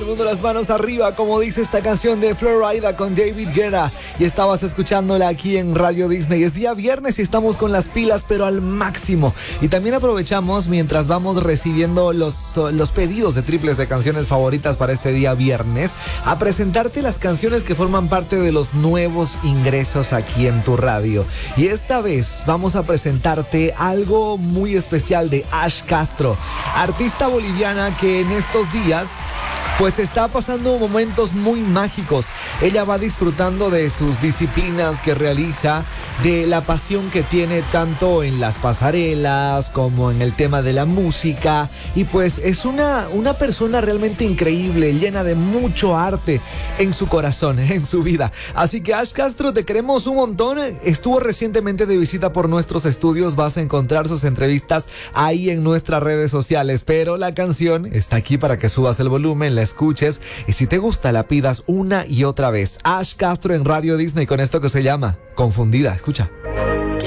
mundo las manos arriba, como dice esta canción de Florida con David Guetta. Y estabas escuchándola aquí en Radio Disney. Es día viernes y estamos con las pilas, pero al máximo. Y también aprovechamos mientras vamos recibiendo los pedidos de triples de canciones favoritas para este día viernes, a presentarte las canciones que forman parte de los nuevos ingresos aquí en tu radio. Y esta vez vamos a presentarte algo muy especial de Ash Castro, artista boliviana que en estos días pues está pasando momentos muy mágicos. Ella va disfrutando de sus disciplinas que realiza, de la pasión que tiene tanto en las pasarelas como en el tema de la música. Y pues es una persona realmente increíble, llena de mucho arte en su corazón, en su vida. Así que Ash Castro, te queremos un montón. Estuvo recientemente de visita por nuestros estudios. Vas a encontrar sus entrevistas ahí en nuestras redes sociales. Pero la canción está aquí para que subas el volumen, la escuches y si te gusta la pidas una y otra vez. Ash Castro en Radio Disney con esto que se llama Confundida. Escucha.